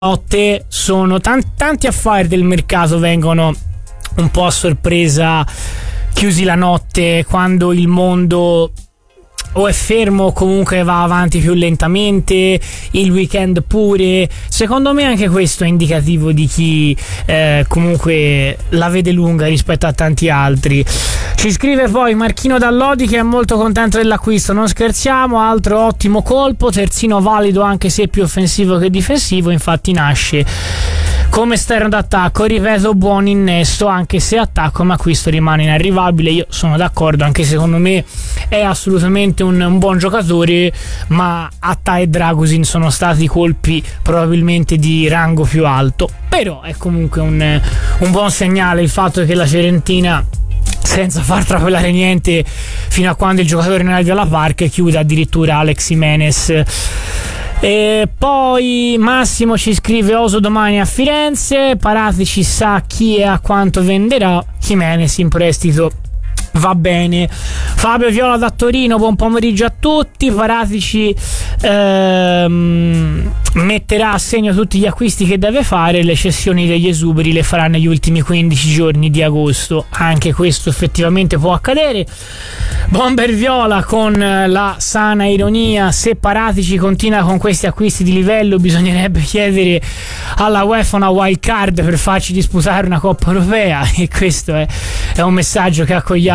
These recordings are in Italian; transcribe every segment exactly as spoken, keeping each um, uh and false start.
notte sono tanti, tanti affari del mercato vengono un po' a sorpresa chiusi la notte, quando il mondo o è fermo o comunque va avanti più lentamente, il weekend pure. Secondo me anche questo è indicativo di chi eh, comunque la vede lunga rispetto a tanti altri. Ci scrive poi Marchino Dall'Odi che è molto contento dell'acquisto, non scherziamo, altro ottimo colpo, terzino valido anche se più offensivo che difensivo, infatti nasce come esterno d'attacco, ripeto, buon innesto anche se attacco, ma acquisto rimane inarrivabile. Io sono d'accordo, anche secondo me è assolutamente un, un buon giocatore, ma Atta e Dragusin sono stati colpi probabilmente di rango più alto, però è comunque un, un buon segnale il fatto che la Fiorentina, senza far trapelare niente fino a quando il giocatore non arriva alla Park, chiude addirittura Alex Jimenez. E poi Massimo ci scrive: Oso domani a Firenze, Paratici sa chi e a quanto venderà, Jimenez in prestito va bene. Fabio Viola da Torino, buon pomeriggio a tutti. Paratici ehm, metterà a segno tutti gli acquisti che deve fare, le cessioni degli esuberi le farà negli ultimi quindici giorni di agosto, anche questo effettivamente può accadere. Bomber Viola con la sana ironia: se Paratici continua con questi acquisti di livello bisognerebbe chiedere alla UEFA una wild card per farci disputare una Coppa Europea, e questo è, è un messaggio che accogliamo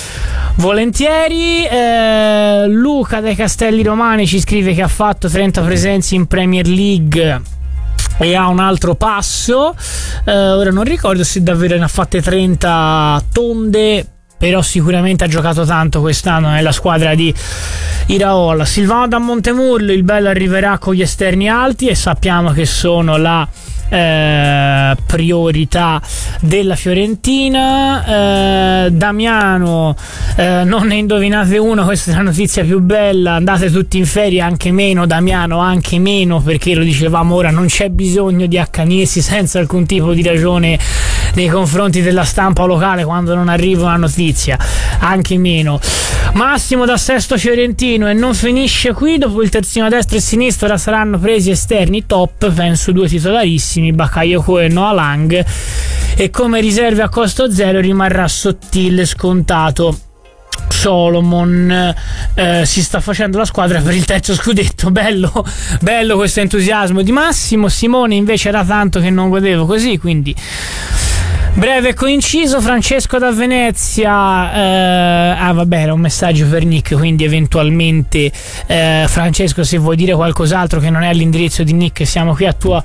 volentieri. eh, Luca dai Castelli Romani ci scrive che ha fatto trenta presenze in Premier League e ha un altro passo, eh, ora non ricordo se davvero ne ha fatte trenta tonde, però sicuramente ha giocato tanto quest'anno nella squadra di Iraola. Silvano da Montemurlo: il bello arriverà con gli esterni alti e sappiamo che sono la Eh, priorità della Fiorentina. eh, Damiano: eh, non ne indovinate uno, questa è la notizia più bella, andate tutti in ferie, anche meno Damiano, anche meno, perché lo dicevamo ora, non c'è bisogno di accanirsi senza alcun tipo di ragione nei confronti della stampa locale quando non arriva una notizia, anche meno. Massimo da Sesto Fiorentino: e non finisce qui, dopo il terzino a destra e sinistra ora saranno presi esterni top, penso due titolarissimi, Bakayoko e Noah Lang, e come riserve a costo zero rimarrà Sottile scontato. Solomon: eh, si sta facendo la squadra per il terzo scudetto. Bello, bello questo entusiasmo di Massimo. Simone invece era tanto che non godevo così, quindi breve e coinciso. Francesco da Venezia: eh, ah vabbè, era un messaggio per Nick, quindi eventualmente eh, Francesco, se vuoi dire qualcos'altro che non è all'indirizzo di Nick, siamo qui a tua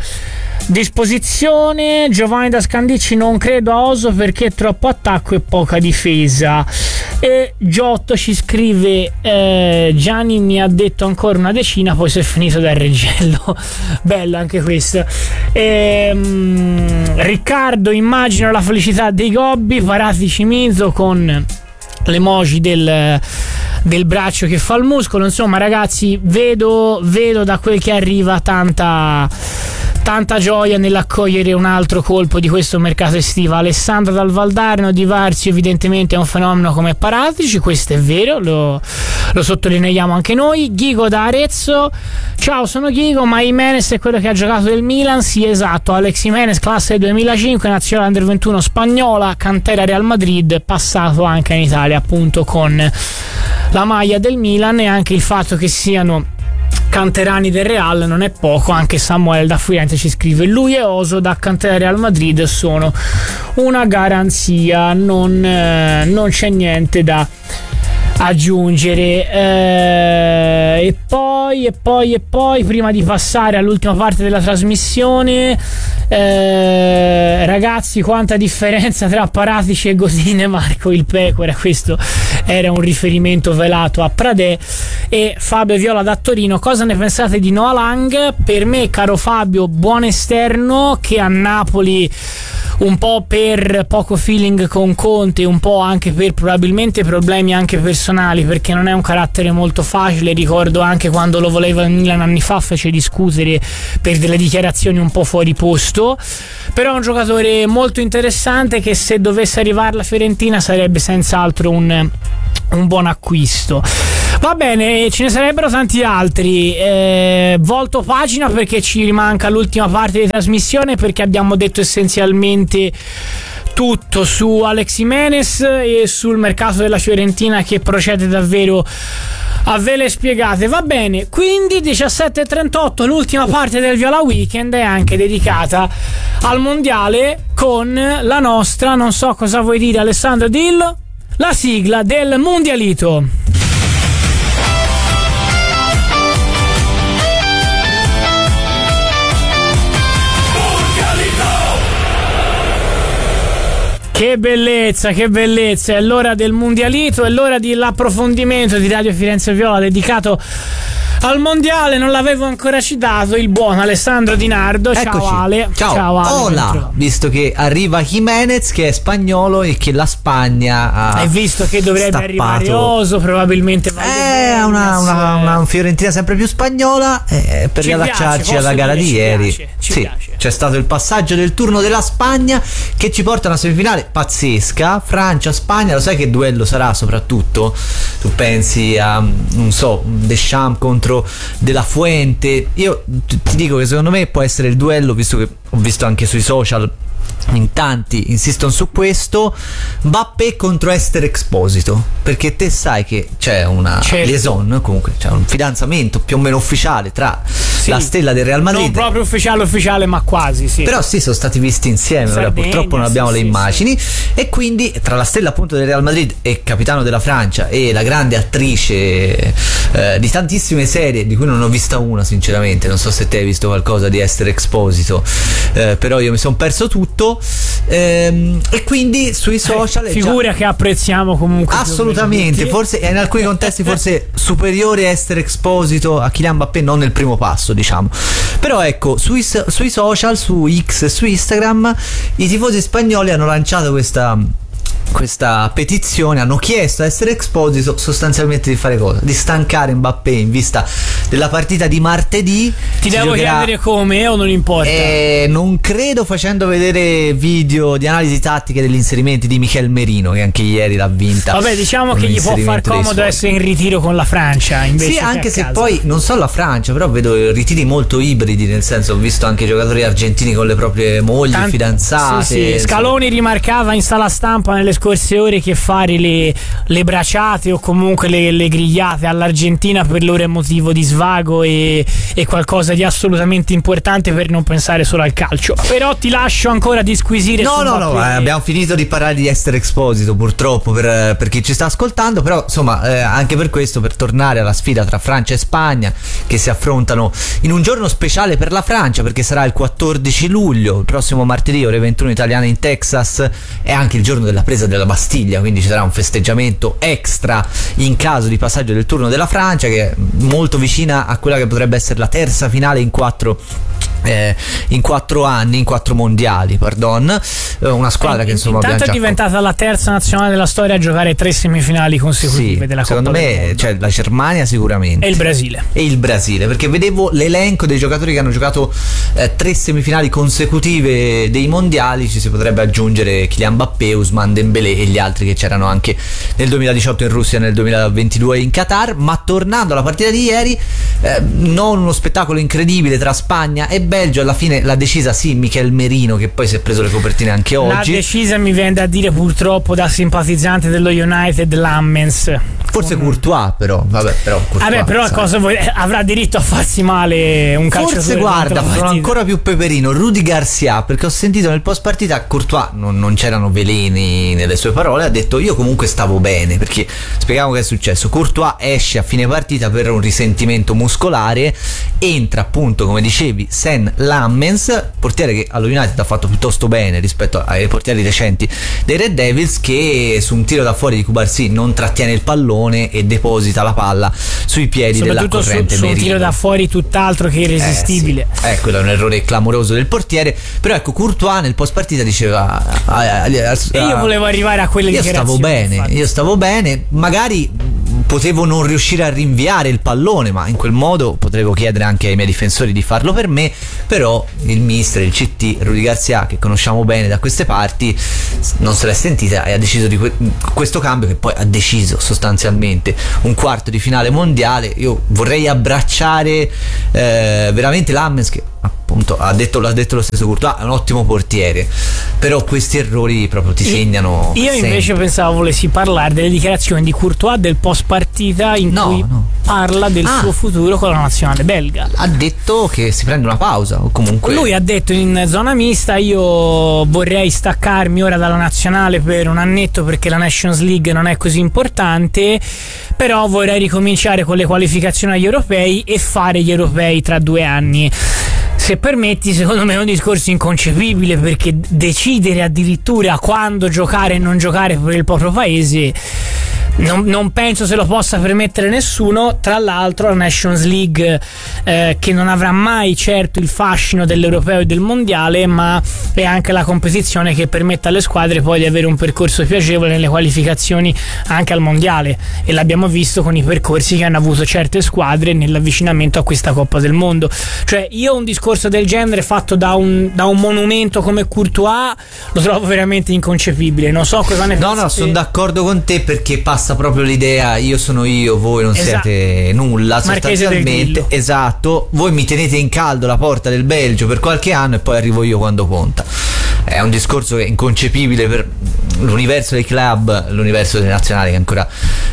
disposizione. Giovanni da Scandicci: non credo a Oso perché è troppo attacco e poca difesa. E Giotto ci scrive: eh, Gianni mi ha detto ancora una decina, poi si è finito dal Reggello. Bello anche questo. E, um, Riccardo: immagino la felicità dei Gobbi. Paratici Mizo con l'emoji del del braccio che fa il muscolo. Insomma ragazzi, vedo vedo da quel che arriva tanta tanta gioia nell'accogliere un altro colpo di questo mercato estivo. Alessandro dal Valdarno: Di Varzio evidentemente è un fenomeno come Paratici, questo è vero, lo, lo sottolineiamo anche noi. Ghigo da Arezzo: ciao, sono Ghigo, ma Jimenez è quello che ha giocato del Milan? Sì, esatto, Alex Jimenez, classe duemilacinque, nazionale under ventuno spagnola, cantera Real Madrid, passato anche in Italia appunto con la maglia del Milan, e anche il fatto che siano canterani del Real non è poco. Anche Samuel da Firenze ci scrive: lui e Oso da cantera Real Madrid sono una garanzia, non, eh, non c'è niente da aggiungere. eh, e poi e poi e poi prima di passare all'ultima parte della trasmissione, eh, ragazzi, quanta differenza tra Paratici e Godine. Marco il Pecora, questo era un riferimento velato a Pradè. E Fabio Viola da Torino: cosa ne pensate di Noah Lang? Per me, caro Fabio, buon esterno che a Napoli, un po' per poco feeling con Conte, un po' anche per probabilmente problemi anche personali, perché non è un carattere molto facile. Ricordo anche quando lo voleva in Milan anni fa, fece discutere per delle dichiarazioni un po' fuori posto, però è un giocatore molto interessante che, se dovesse arrivare la Fiorentina, sarebbe senz'altro un un buon acquisto. Va bene, ce ne sarebbero tanti altri. Eh, volto pagina perché ci rimanca l'ultima parte di trasmissione, perché abbiamo detto essenzialmente tutto su Alex Jimenez e sul mercato della Fiorentina, che procede davvero a vele spiegate. Va bene, quindi diciassette e trentotto, l'ultima parte del Viola Weekend è anche dedicata al mondiale con la nostra, non so cosa vuoi dire Alessandro, dillo, la sigla del mondialito. Che bellezza, che bellezza, è l'ora del mondialito, è l'ora dell'approfondimento di Radio Firenze Viola dedicato al mondiale. Non l'avevo ancora citato, il buon Alessandro Di Nardo. Eccoci. Ciao Ale. Ciao, Ciao Ale. Hola, visto che arriva Jimenez che è spagnolo e che la Spagna ha Hai visto che dovrebbe stappato. arrivare Oso, probabilmente È una, una, una Fiorentina sempre più spagnola, eh, per Ci riallacciarci piace, alla gara posso di dire, ci ieri. piace, ci sì, piace. c'è stato il passaggio del turno della Spagna che ci porta a una semifinale pazzesca, Francia-Spagna. Lo sai che duello sarà? Soprattutto tu pensi a, non so, Deschamps contro De La Fuente. Io ti dico che secondo me può essere il duello, visto che ho visto anche sui social in tanti insistono su questo, Mbappé contro Esther Exposito, perché te sai che c'è una certo. liaison, comunque c'è un fidanzamento più o meno ufficiale tra sì. la stella del Real Madrid, non proprio ufficiale ufficiale ma quasi, sì. però sì, sono stati visti insieme. Sardegna, ora purtroppo non abbiamo sì, le sì, immagini sì. E quindi tra la stella appunto del Real Madrid e capitano della Francia e la grande attrice eh, di tantissime serie, di cui non ho vista una sinceramente, non so se te hai visto qualcosa di Esther Exposito, eh, però io mi sono perso tutto. Ehm, e quindi sui social eh, figura già... che apprezziamo comunque assolutamente, forse in alcuni contesti forse superiore a Esther Exposito a Kylian Mbappé, non nel primo passo diciamo, però ecco sui, sui social, su X e su Instagram i tifosi spagnoli hanno lanciato questa questa petizione, hanno chiesto a Esther Exposito sostanzialmente di fare cosa? Di stancare Mbappé in vista della partita di martedì. Ti devo giocherà... chiedere come o non importa? Eh, non credo, facendo vedere video di analisi tattiche degli inserimenti di Michel Merino, che anche ieri l'ha vinta. Vabbè, diciamo che gli può far comodo essere in ritiro con la Francia invece. Sì, anche se casa. Poi non so la Francia, però vedo ritiri molto ibridi, nel senso ho visto anche giocatori argentini con le proprie mogli, Tant- fidanzate. Sì, sì. Scaloni rimarcava in sala stampa nelle scorse ore che fare le, le braciate o comunque le, le grigliate all'Argentina per loro è motivo di svago e, e qualcosa di assolutamente importante per non pensare solo al calcio. Però ti lascio ancora disquisire. No, no, no, eh, abbiamo finito di parlare di Esther Exposito purtroppo per, per chi ci sta ascoltando, però insomma eh, anche per questo, per tornare alla sfida tra Francia e Spagna che si affrontano in un giorno speciale per la Francia, perché sarà il quattordici luglio, il prossimo martedì ore ventuno italiana in Texas, è anche il giorno della presa della Bastiglia, quindi ci sarà un festeggiamento extra in caso di passaggio del turno della Francia, che è molto vicina a quella che potrebbe essere la terza finale in quattro Eh, in quattro anni, in quattro mondiali, pardon, eh, una squadra eh, che insomma intanto è diventata la terza nazionale della storia a giocare tre semifinali consecutive sì, della secondo Coppa me del Mondo. Cioè, la Germania sicuramente e il Brasile e il Brasile, perché vedevo l'elenco dei giocatori che hanno giocato eh, tre semifinali consecutive dei mondiali, ci si potrebbe aggiungere Kylian Mbappé, Ousmane Dembélé e gli altri che c'erano anche nel duemiladiciotto in Russia e nel duemilaventidue in Qatar. Ma tornando alla partita di ieri, eh, non uno spettacolo incredibile tra Spagna e Belgio, alla fine l'ha decisa sì Michel Merino, che poi si è preso le copertine anche oggi. L'ha decisa, mi viene da dire purtroppo da simpatizzante dello United, Lammens. Forse Con... Courtois, però vabbè, però Courtois, vabbè, però cosa vuoi? Avrà diritto a farsi male un calciatore. Forse guarda, sono ancora più peperino Rudy Garcia, perché ho sentito nel post partita Courtois non, non c'erano veleni nelle sue parole, ha detto io comunque stavo bene, perché spieghiamo che è successo. Courtois esce a fine partita per un risentimento muscolare, entra appunto come dicevi Sen Lammens, portiere che allo United ha fatto piuttosto bene rispetto ai portieri recenti dei Red Devils, che su un tiro da fuori di Cubarsí non trattiene il pallone e deposita la palla sui piedi della corrente su, su Merino. Un tiro da fuori tutt'altro che irresistibile. Eh, sì. Eh, quello è un errore clamoroso del portiere, però ecco Courtois nel post partita diceva a, a, a, e io volevo arrivare a quelle io dichiarazioni. Stavo bene, infatti. io stavo bene, magari potevo non riuscire a rinviare il pallone, ma in quel modo potevo chiedere anche ai miei difensori di farlo per me. Però il mister, il C T, Rudy Garcia, che conosciamo bene da queste parti, non se l'è sentita e ha deciso di que- questo cambio, che poi ha deciso sostanzialmente un quarto di finale mondiale. Io vorrei abbracciare eh, veramente Lammens, che appunto ha detto, l'ha detto lo stesso Courtois, è un ottimo portiere, però questi errori proprio ti segnano. Io sempre. Invece pensavo volessi parlare delle dichiarazioni di Courtois del post partita in no, cui no. parla del ah, suo futuro con la nazionale belga. Ha detto che si prende una pausa, o comunque lui ha detto in zona mista: io vorrei staccarmi ora dalla nazionale per un annetto perché la Nations League non è così importante, però vorrei ricominciare con le qualificazioni agli europei e fare gli europei tra due anni. Se permetti, secondo me è un discorso inconcepibile, perché decidere addirittura quando giocare e non giocare per il proprio paese non, non penso se lo possa permettere nessuno. Tra l'altro la Nations League, eh, che non avrà mai certo il fascino dell'europeo e del mondiale, ma è anche la competizione che permette alle squadre poi di avere un percorso più agevole nelle qualificazioni anche al mondiale, e l'abbiamo visto con i percorsi che hanno avuto certe squadre nell'avvicinamento a questa Coppa del Mondo. Cioè, io un discorso del genere fatto da un, da un monumento come Courtois lo trovo veramente inconcepibile. Non so cosa ne pensi. No, no, sono d'accordo con te, perché passa proprio l'idea: io sono io, voi non esatto. siete nulla, Marchese sostanzialmente. Esatto, voi mi tenete in caldo la porta del Belgio per qualche anno e poi arrivo io quando conta. È un discorso che è inconcepibile per l'universo dei club, l'universo delle nazionali, che ancora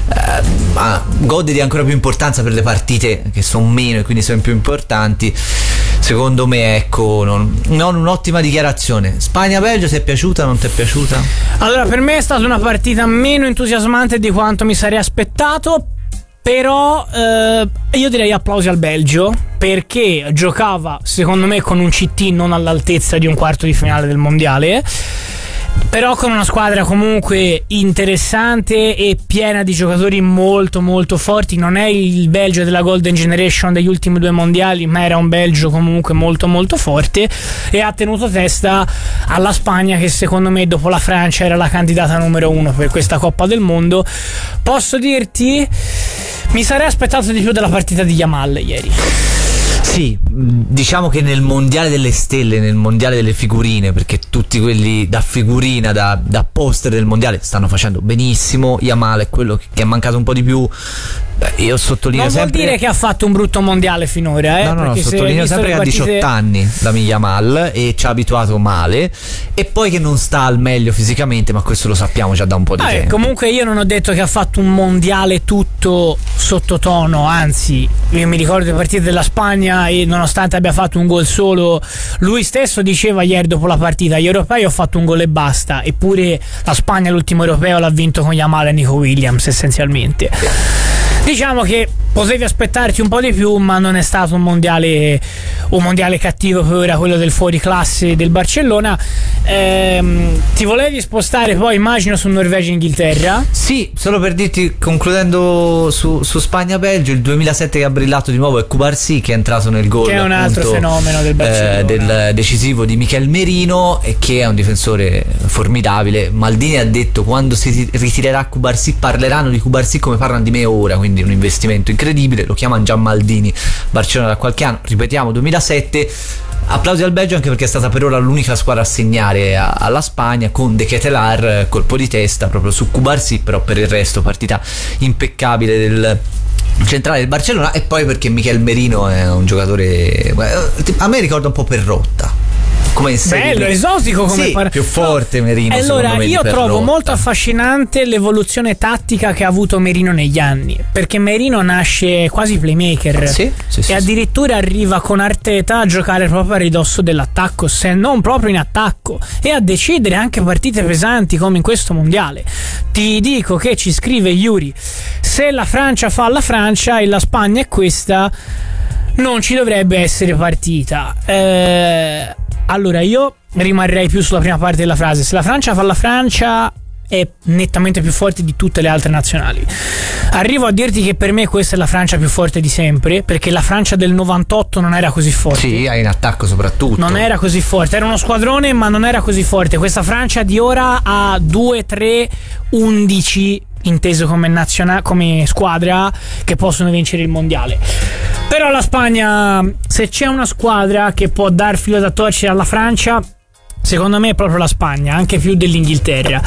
eh, gode di ancora più importanza per le partite che sono meno e quindi sono più importanti. Secondo me, ecco, non, non un'ottima dichiarazione. Spagna-Belgio, ti è piaciuta o non ti è piaciuta? Allora, per me è stata una partita meno entusiasmante di quanto mi sarei aspettato, però eh, io direi applausi al Belgio, perché giocava secondo me con un C T non all'altezza di un quarto di finale del mondiale, però con una squadra comunque interessante e piena di giocatori molto molto forti. Non è il Belgio della Golden Generation degli ultimi due mondiali, ma era un Belgio comunque molto molto forte, e ha tenuto testa alla Spagna, che secondo me dopo la Francia era la candidata numero uno per questa Coppa del Mondo. Posso dirti, mi sarei aspettato di più dalla partita di Yamal ieri. Sì, diciamo che nel mondiale delle stelle, nel mondiale delle figurine, perché tutti quelli da figurina, da, da poster del mondiale stanno facendo benissimo, Yamal è quello che è mancato un po' di più. Beh, io sottolineo non sempre... vuol dire che ha fatto un brutto mondiale finora, eh? No, no, no, perché sottolineo sempre che partite... ha diciotto anni la Yamal e ci ha abituato male, e poi che non sta al meglio fisicamente, ma questo lo sappiamo già da un po' di ah, tempo. Comunque io non ho detto che ha fatto un mondiale tutto sottotono, anzi io mi ricordo le partite della Spagna e nonostante abbia fatto un gol solo, lui stesso diceva ieri dopo la partita: gli europei ho fatto un gol e basta. Eppure la Spagna l'ultimo europeo l'ha vinto con Yamal e Nico Williams essenzialmente. Diciamo che potevi aspettarti un po' di più, ma non è stato un mondiale un mondiale cattivo per ora, quello del fuoriclasse del Barcellona. Ehm, ti volevi spostare poi, immagino, su Norvegia e Inghilterra? Sì, solo per dirti, concludendo su, su Spagna-Belgio, il duemilasette che ha brillato di nuovo è Cubarsí, che è entrato nel gol, che è un altro appunto, fenomeno del Barcellona, eh, del decisivo di Michel Merino, e che è un difensore formidabile. Maldini ha detto: quando si ritirerà Cubarsí parleranno di Cubarsí come parlano di me ora, quindi un investimento incredibile. Lo chiamano già Maldini Barcellona da qualche anno, ripetiamo duemilasette. Applausi al Belgio, anche perché è stata per ora l'unica squadra a segnare a, alla Spagna, con De Ketelaere colpo di testa proprio su Cubarsí, però per il resto partita impeccabile del centrale del Barcellona. E poi perché Michel Merino è un giocatore, a me ricorda un po' Perrotta, come bello, esotico come sì, par- più forte Merino. Allora me, io trovo Perrotta. molto affascinante l'evoluzione tattica che ha avuto Merino negli anni, perché Merino nasce quasi playmaker, sì, sì, sì, e addirittura sì. arriva con Arteta a giocare proprio a ridosso dell'attacco, se non proprio in attacco, e a decidere anche partite pesanti come in questo mondiale. Ti dico che ci scrive Yuri: se la Francia fa la Francia e la Spagna è questa, non ci dovrebbe essere partita. eh Allora io rimarrei più sulla prima parte della frase: se la Francia fa la Francia è nettamente più forte di tutte le altre nazionali. Arrivo a dirti che per me questa è la Francia più forte di sempre, perché la Francia del novantotto non era così forte. Sì, in attacco soprattutto. Non era così forte, era uno squadrone ma non era così forte. Questa Francia di ora ha due, tre, undici inteso come, naziona- come squadra, che possono vincere il mondiale. Però la Spagna, se c'è una squadra che può dar filo da torcere alla Francia, secondo me è proprio la Spagna, anche più dell'Inghilterra.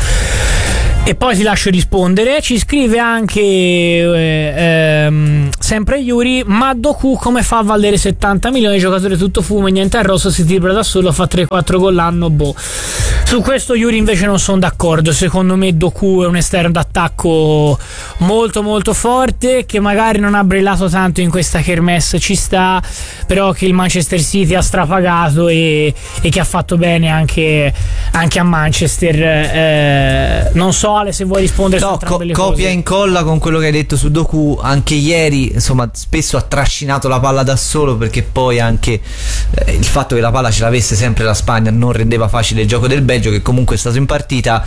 E poi ti lascio rispondere. Ci scrive anche eh, ehm, sempre Yuri: ma Doku come fa a valere settanta milioni? Giocatore tutto fumo, niente arrosto, si tira da solo, fa tre quattro gol l'anno, boh. Su questo Yuri invece non sono d'accordo. Secondo me Doku è un esterno d'attacco molto molto forte, che magari non ha brillato tanto in questa kermesse, ci sta, però che il Manchester City ha strapagato e, e che ha fatto bene anche, anche a Manchester. Eh, non so Ale, se vuoi rispondere no, su entrambe co- le copia cose. e incolla con quello che hai detto su Doku. Anche ieri, insomma, spesso ha trascinato la palla da solo, perché poi anche eh, il fatto che la palla ce l'avesse sempre la Spagna non rendeva facile il gioco del Belgio, che comunque è stato in partita.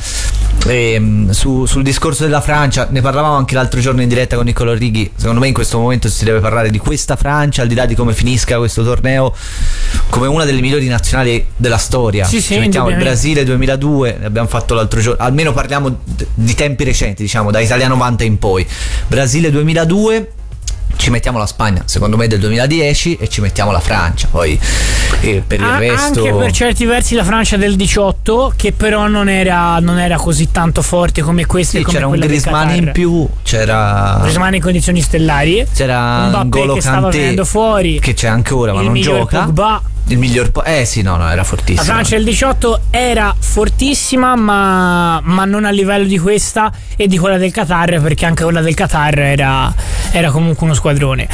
E, su, sul discorso della Francia ne parlavamo anche l'altro giorno in diretta con Niccolò Righi. Secondo me in questo momento si deve parlare di questa Francia, al di là di come finisca questo torneo, come una delle migliori nazionali della storia. Sì, sì, ci mettiamo il Brasile duemiladue, ne abbiamo fatto l'altro giorno, almeno parliamo di tempi recenti, diciamo da Italia novanta in poi. Brasile duemiladue, ci mettiamo la Spagna secondo me del duemiladieci e ci mettiamo la Francia, poi eh, per il A- resto anche per certi versi la Francia del diciotto, che però non era, non era così tanto forte come questa, sì, e come c'era un quella del Griezmann Qatar. in più, c'era Griezmann in condizioni stellari, c'era Mbappé N'Golo che stava Kanté, venendo fuori, che c'è anche ora ma il non miglior gioca. Pogba. Il miglior po- eh sì, no, no, era fortissimo. La Francia del diciotto era fortissima, ma, ma non a livello di questa e di quella del Qatar, perché anche quella del Qatar era, era comunque uno squadrone.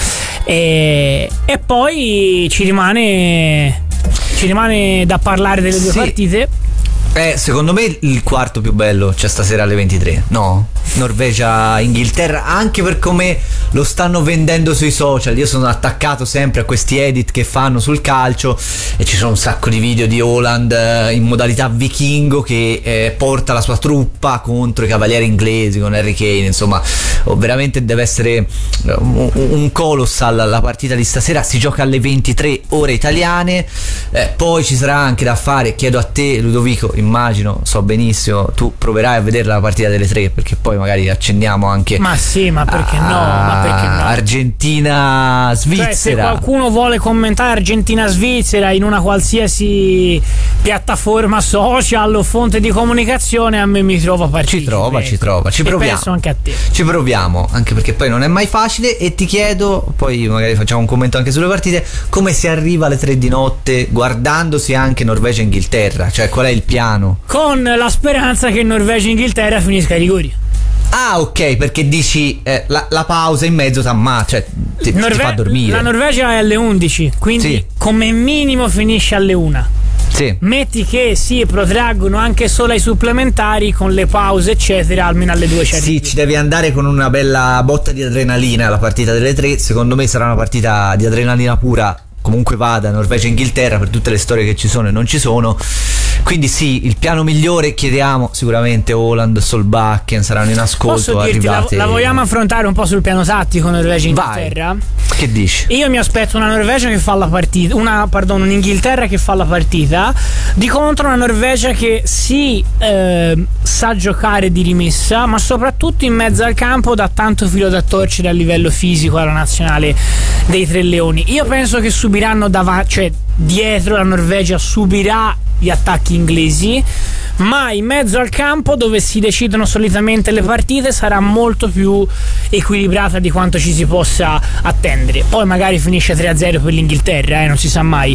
E, e poi ci rimane ci rimane da parlare delle due Sì. partite. Eh, secondo me il quarto più bello c'è stasera alle ventitré, no? Norvegia-Inghilterra, anche per come lo stanno vendendo sui social. Io sono attaccato sempre a questi edit che fanno sul calcio, e ci sono un sacco di video di Haaland eh, in modalità vichingo che eh, porta la sua truppa contro i cavalieri inglesi con Harry Kane. Insomma, oh, veramente deve essere un, un colossal la partita di stasera. Si gioca alle ventitré ore italiane, eh, poi ci sarà anche da fare, chiedo a te Ludovico, immagino, so benissimo, tu proverai a vedere la partita delle tre, perché poi magari accendiamo anche. Ma sì, ma perché no? Ma perché no? Argentina-Svizzera. Cioè, se qualcuno vuole commentare Argentina-Svizzera in una qualsiasi piattaforma social o fonte di comunicazione, a me mi trova partecipe. Ci trova, ecco. ci trova, ci E proviamo. penso anche a te. Ci proviamo, anche perché poi non è mai facile. E ti chiedo, poi magari facciamo un commento anche sulle partite, come si arriva alle tre di notte guardandosi anche Norvegia-Inghilterra? Cioè, qual è il piano? Con la speranza che Norvegia-Inghilterra finisca ai rigori. Ah, ok, perché dici eh, la, la pausa in mezzo t'amma, cioè ti, Norve- ti fa dormire. La Norvegia è alle undici, quindi Sì. come minimo finisce alle una. Sì. Metti che si protraggono anche solo ai supplementari, con le pause eccetera, almeno alle due c'è. Sì, ci devi andare con una bella botta di adrenalina la partita delle tre. Secondo me sarà una partita di adrenalina pura, comunque vada, Norvegia-Inghilterra, per tutte le storie che ci sono e non ci sono. Quindi sì, il piano migliore chiediamo sicuramente Haaland, Solbakken saranno in ascolto. Posso dirti, la, arrivate... la vogliamo affrontare un po' sul piano tattico Norvegia-Inghilterra? Che dici? Io mi aspetto una Norvegia che fa la partita, una, pardon, un'Inghilterra che fa la partita, di contro una Norvegia che sì, eh, sa giocare di rimessa, ma soprattutto in mezzo al campo dà tanto filo da torcere a livello fisico alla nazionale dei Tre Leoni. Io penso che subiranno davanti, cioè dietro la Norvegia subirà gli attacchi inglesi, ma in mezzo al campo, dove si decidono solitamente le partite, sarà molto più equilibrata di quanto ci si possa attendere. Poi magari finisce tre a zero per l'Inghilterra, eh, non si sa mai.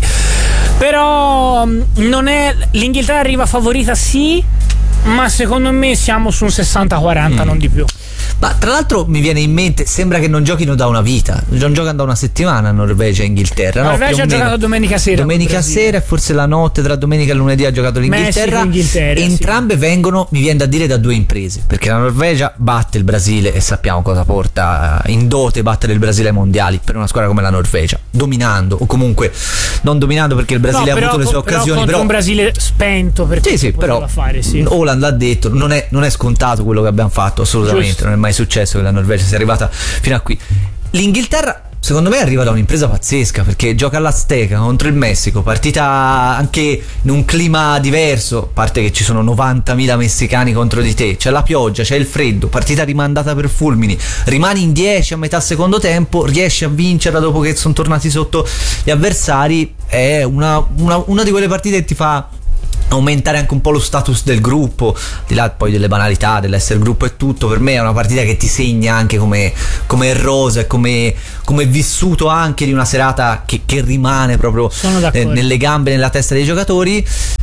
Però non è, l'Inghilterra arriva favorita sì, ma secondo me siamo su un sessanta quaranta, mm. non di più. Ma tra l'altro mi viene in mente, sembra che non giochino da una vita, non giocano da una settimana Norvegia e Inghilterra. No, Norvegia ha giocato domenica sera. Domenica sera e forse la notte tra domenica e lunedì ha giocato l'Inghilterra. Inghilterra, Entrambe sì. vengono, mi viene da dire, da due imprese, perché la Norvegia batte il Brasile e sappiamo cosa porta in dote battere il Brasile ai mondiali per una squadra come la Norvegia, dominando, o comunque non dominando, perché il Brasile no, ha però, avuto le sue però occasioni, però un Brasile spento, perché sì, sì, però fare, sì. Haaland l'ha detto, non è, non è scontato quello che abbiamo fatto, assolutamente. Giusto. Non è mai successo che la Norvegia sia arrivata fino a qui. L'Inghilterra secondo me arriva da un'impresa pazzesca, perché gioca all'Azteca contro il Messico, partita anche in un clima diverso, a parte che ci sono novantamila messicani contro di te, c'è la pioggia, c'è il freddo, partita rimandata per fulmini, rimani in dieci a metà secondo tempo, riesci a vincerla dopo che sono tornati sotto gli avversari. È una, una, una di quelle partite che ti fa aumentare anche un po' lo status del gruppo, di là poi delle banalità dell'essere gruppo e tutto. Per me è una partita che ti segna anche come, come rosa e come, come vissuto anche di una serata che, che rimane proprio eh, nelle gambe, nella testa dei giocatori.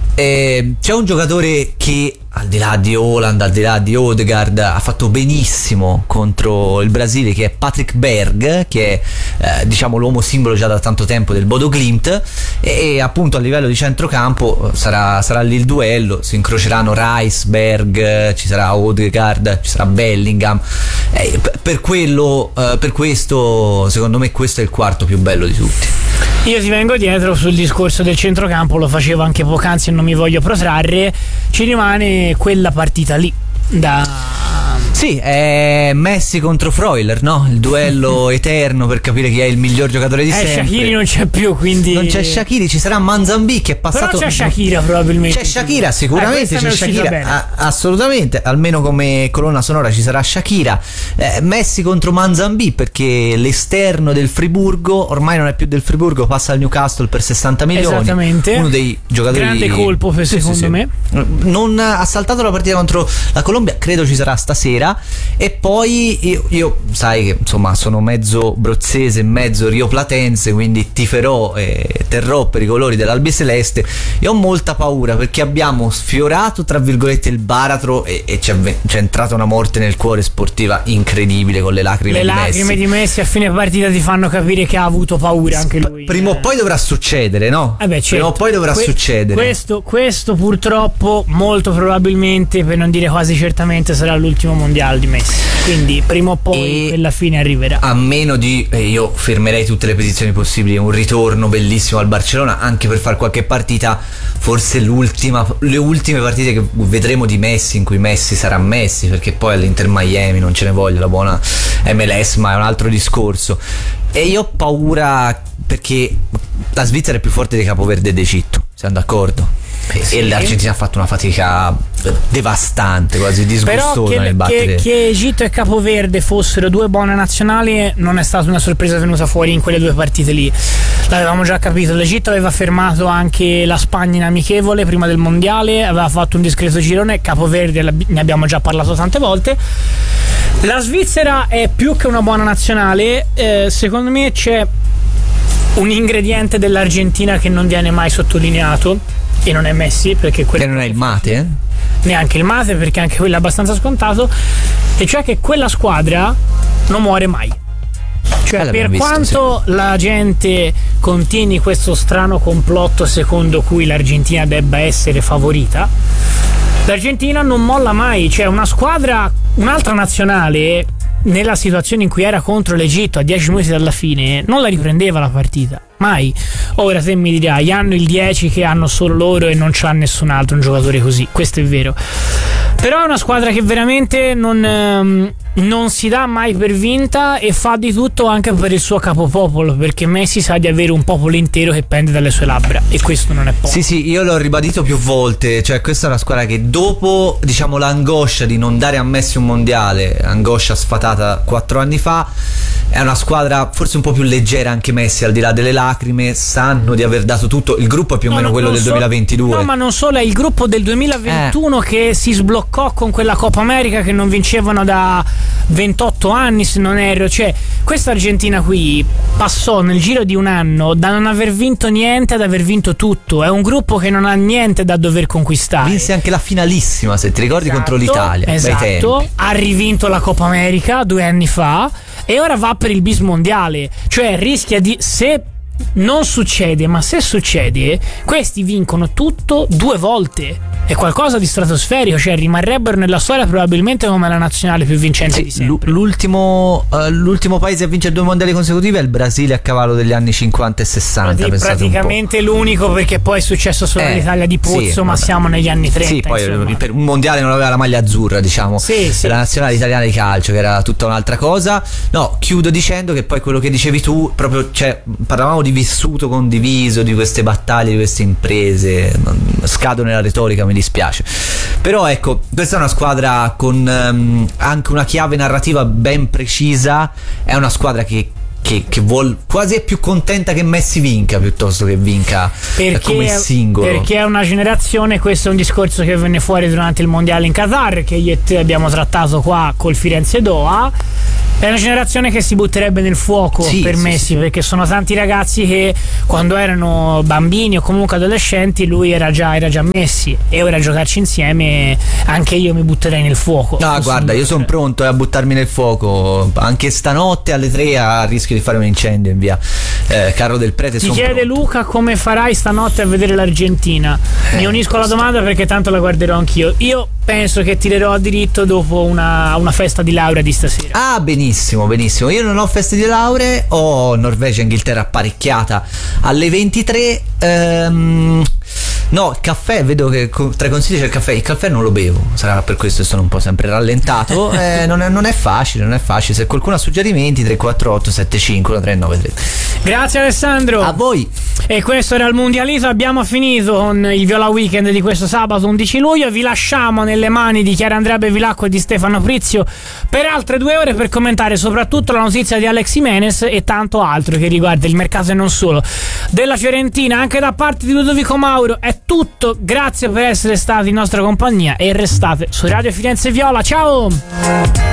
Eh, c'è un giocatore che al di là di Haaland, al di là di Odegaard, ha fatto benissimo contro il Brasile, che è Patrick Berg, che è eh, diciamo l'uomo simbolo già da tanto tempo del Bodo Glimt, e, e appunto a livello di centrocampo sarà, sarà lì il duello, si incroceranno Rice, Berg, ci sarà Odegaard, ci sarà Bellingham, eh, per quello eh, per questo secondo me questo è il quarto più bello di tutti. Io ti vengo dietro sul discorso del centrocampo, lo facevo anche poc'anzi e non mi voglio protrarre. Ci rimane quella partita lì da... Sì, è Messi contro Freuler, no? Il duello eterno per capire chi è il miglior giocatore di eh, sempre. Shaqiri non c'è più, quindi... Non c'è Shaqiri, ci sarà Manzambi che è passato... Però c'è Shakira probabilmente. C'è Shakira, sicuramente eh, c'è Shakira, a- assolutamente, almeno come colonna sonora ci sarà Shakira. eh, Messi contro Manzambi, perché l'esterno del Friburgo ormai non è più del Friburgo, passa al Newcastle per sessanta milioni. Esattamente. Uno dei giocatori... Grande colpo per sì, secondo sì, sì. me. Non ha saltato la partita contro la Colombia, credo ci sarà stasera. E poi io, io sai che insomma sono mezzo brozzese, mezzo rioplatense, quindi tiferò e terrò per i colori dell'Albiceleste, e ho molta paura perché abbiamo sfiorato tra virgolette il baratro e, e c'è, c'è entrata una morte nel cuore sportiva incredibile con le lacrime le di lacrime Messi. di Messi a fine partita ti fanno capire che ha avuto paura anche lui. Prima o poi dovrà succedere, no? Eh beh, certo. Prima o poi dovrà que- succedere. Questo, questo purtroppo molto probabilmente, per non dire quasi certamente, sarà l'ultimo mondiale di Messi, quindi prima o poi e quella fine arriverà. A meno di eh, io fermerei tutte le petizioni possibili, un ritorno bellissimo al Barcellona anche per fare qualche partita, forse l'ultima, le ultime partite che vedremo di Messi, in cui Messi sarà Messi, perché poi all'Inter Miami non ce ne voglio, la buona M L S, ma è un altro discorso. E io ho paura perché la Svizzera è più forte di Capoverde ed Egitto, siamo d'accordo? Sì. E l'Argentina ha fatto una fatica devastante, quasi disgustosa. Però che, nel battere. che, che Egitto e Capoverde fossero due buone nazionali non è stata una sorpresa venuta fuori in quelle due partite lì, l'avevamo già capito. L'Egitto aveva fermato anche la Spagna in amichevole prima del mondiale, aveva fatto un discreto girone. Capoverde ne abbiamo già parlato tante volte. La Svizzera è più che una buona nazionale, eh, secondo me c'è un ingrediente dell'Argentina che non viene mai sottolineato, e non è Messi, perché quello che non è il mate, eh? neanche il mate, perché anche quello è abbastanza scontato, e cioè che quella squadra non muore mai. Cioè, eh, per visto, quanto sì. la gente contiene questo strano complotto secondo cui l'Argentina debba essere favorita, l'Argentina non molla mai. Cioè, una squadra, un'altra nazionale, nella situazione in cui era contro l'Egitto a dieci minuti dalla fine, non la riprendeva la partita, mai. Ora te mi dirai, hanno il dieci che hanno solo loro e non c'ha nessun altro un giocatore così, questo è vero, però è una squadra che veramente non, ehm, non si dà mai per vinta e fa di tutto anche per il suo capopopolo, perché Messi sa di avere un popolo intero che pende dalle sue labbra, e questo non è poco. Sì sì, io l'ho ribadito più volte, cioè questa è una squadra che dopo, diciamo, l'angoscia di non dare a Messi un mondiale, angoscia sfatata quattro anni fa, è una squadra forse un po' più leggera. Anche Messi, al di là delle lacrime, sanno di aver dato tutto. Il gruppo è più o no, meno quello del so, duemilaventidue. No, ma non solo, è il gruppo del duemilaventuno eh. che si sbloccò con quella Coppa America che non vincevano da ventotto anni, se non erro. Cioè, questa Argentina qui passò nel giro di un anno da non aver vinto niente ad aver vinto tutto. È un gruppo che non ha niente da dover conquistare. Vinse anche la finalissima, se ti ricordi, esatto, contro l'Italia. Esatto, ha rivinto la Coppa America due anni fa e ora va per il bis mondiale. Cioè rischia di, se non succede, ma se succede, questi vincono tutto due volte. è qualcosa di stratosferico, cioè rimarrebbero nella storia probabilmente come la nazionale più vincente Sì, di sempre. l'ultimo, uh, l'ultimo paese a vincere due mondiali consecutivi è il Brasile a cavallo degli anni cinquanta e sessanta. Prati- praticamente l'unico, perché poi è successo solo Eh, all'Italia di Pozzo, sì, ma vabbè. siamo negli anni trenta. Sì, poi insomma. per un mondiale non aveva la maglia azzurra, diciamo, Sì, sì. la nazionale italiana di calcio, che era tutta un'altra cosa. No, chiudo dicendo che poi quello che dicevi tu, proprio, cioè, parlavamo di vissuto condiviso, di queste battaglie, di queste imprese. Non- scado nella retorica, mi dispiace. Però ecco, questa è una squadra con ehm, anche una chiave narrativa ben precisa. È una squadra che Che, che vuol, quasi è più contenta che Messi vinca piuttosto che vinca eh, come singolo. Perché è una generazione, questo è un discorso che venne fuori durante il mondiale in Qatar, che io e te abbiamo trattato qua col Firenze Doha. È una generazione che si butterebbe nel fuoco Sì, per sì, Messi, sì. perché sono tanti ragazzi che quando erano bambini o comunque adolescenti lui era già, era già Messi, e ora a giocarci insieme anche io mi butterei nel fuoco. No, guarda, io sono pronto a buttarmi nel fuoco anche stanotte alle tre, a rischio di fare un incendio in via eh, Carlo del Prete. Ti son chiede pronto. Luca come farai stanotte a vedere l'Argentina. Mi Eh, unisco alla domanda perché tanto la guarderò anch'io. Io penso che tirerò a diritto dopo una, una festa di laurea di stasera. Ah, benissimo, benissimo. Io non ho feste di lauree, ho Norvegia e Inghilterra apparecchiata alle ventitré. Ehm, no, il caffè, vedo che co- tra i consigli c'è il caffè. Il caffè non lo bevo, sarà per questo che sono un po' sempre rallentato. Eh, non, è, non è facile, non è facile. Se qualcuno ha suggerimenti, tre quattro otto sette cinque tre nove tre. Grazie Alessandro. A voi. E questo era il Mundialito. Abbiamo finito con il Viola Weekend di questo sabato undici luglio. Vi lasciamo nelle mani di Chiara Andrea Bevilacqua e di Stefano Prizio per altre due ore per commentare soprattutto la notizia di Alex Jimenez e tanto altro che riguarda il mercato e non solo della Fiorentina. Anche da parte di Ludovico Mauro è tutto. Grazie per essere stati in nostra compagnia e restate su Radio Firenze Viola. Ciao.